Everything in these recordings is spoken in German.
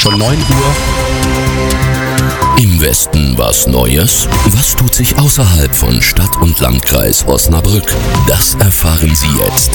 Schon 9 Uhr. Im Westen was Neues? Was tut sich außerhalb von Stadt und Landkreis Osnabrück? Das erfahren Sie jetzt.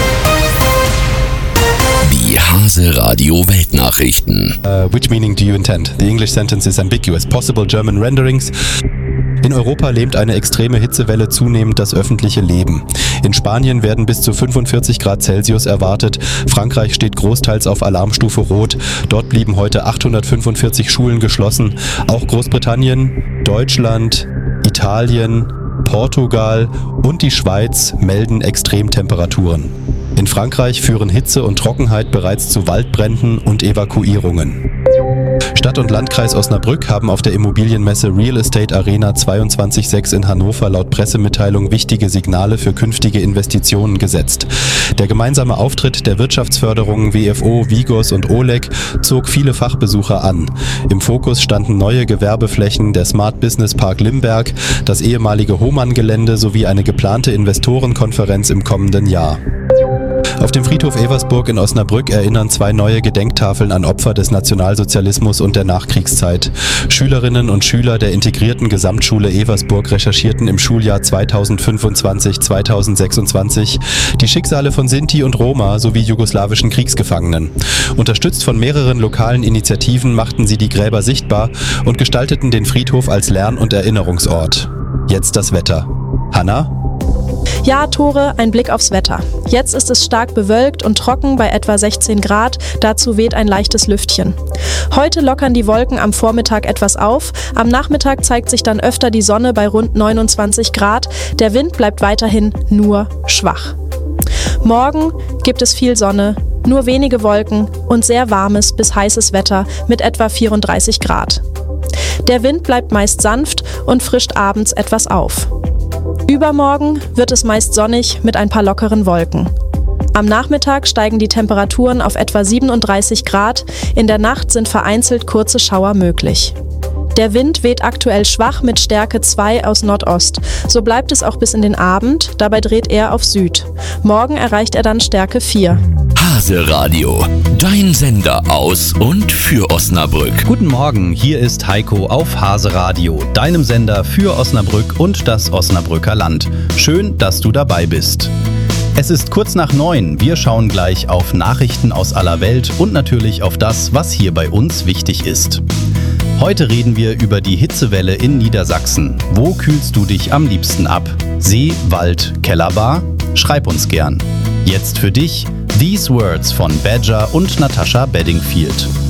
Die Hase Radio Weltnachrichten. Which meaning do you intend? The English sentence is ambiguous. Possible German renderings. In Europa lähmt eine extreme Hitzewelle zunehmend das öffentliche Leben. In Spanien werden bis zu 45 Grad Celsius erwartet. Frankreich steht großteils auf Alarmstufe Rot. Dort blieben heute 845 Schulen geschlossen. Auch Großbritannien, Deutschland, Italien, Portugal und die Schweiz melden Extremtemperaturen. In Frankreich führen Hitze und Trockenheit bereits zu Waldbränden und Evakuierungen. Stadt und Landkreis Osnabrück haben auf der Immobilienmesse Real Estate Arena 22.6 in Hannover laut Pressemitteilung wichtige Signale für künftige Investitionen gesetzt. Der gemeinsame Auftritt der Wirtschaftsförderungen WFO, Vigos und Oleg zog viele Fachbesucher an. Im Fokus standen neue Gewerbeflächen, der Smart Business Park Limberg, das ehemalige Hohmann-Gelände sowie eine geplante Investorenkonferenz im kommenden Jahr. Auf dem Friedhof Eversburg in Osnabrück erinnern 2 neue Gedenktafeln an Opfer des Nationalsozialismus und der Nachkriegszeit. Schülerinnen und Schüler der integrierten Gesamtschule Eversburg recherchierten im Schuljahr 2025/2026 die Schicksale von Sinti und Roma sowie jugoslawischen Kriegsgefangenen. Unterstützt von mehreren lokalen Initiativen machten sie die Gräber sichtbar und gestalteten den Friedhof als Lern- und Erinnerungsort. Jetzt das Wetter. Hanna? Ja, Tore, ein Blick aufs Wetter. Jetzt ist es stark bewölkt und trocken bei etwa 16 Grad, dazu weht ein leichtes Lüftchen. Heute lockern die Wolken am Vormittag etwas auf, am Nachmittag zeigt sich dann öfter die Sonne bei rund 29 Grad, der Wind bleibt weiterhin nur schwach. Morgen gibt es viel Sonne, nur wenige Wolken und sehr warmes bis heißes Wetter mit etwa 34 Grad. Der Wind bleibt meist sanft und frischt abends etwas auf. Übermorgen wird es meist sonnig mit ein paar lockeren Wolken. Am Nachmittag steigen die Temperaturen auf etwa 37 Grad, in der Nacht sind vereinzelt kurze Schauer möglich. Der Wind weht aktuell schwach mit Stärke 2 aus Nordost. So bleibt es auch bis in den Abend, dabei dreht er auf Süd. Morgen erreicht er dann Stärke 4. Hase Radio, dein Sender aus und für Osnabrück. Guten Morgen, hier ist Heiko auf Hase Radio, deinem Sender für Osnabrück und das Osnabrücker Land. Schön, dass du dabei bist. Es ist kurz nach 9. Wir schauen gleich auf Nachrichten aus aller Welt und natürlich auf das, was hier bei uns wichtig ist. Heute reden wir über die Hitzewelle in Niedersachsen. Wo kühlst du dich am liebsten ab? See, Wald, Kellerbar? Schreib uns gern. Jetzt für dich These Words von Badger und Natasha Bedingfield.